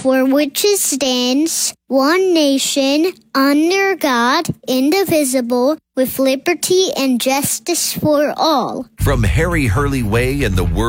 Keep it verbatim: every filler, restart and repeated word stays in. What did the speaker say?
for which it stands, one nation, under God, indivisible, with liberty and justice for all. From Harry Hurley Way in the world.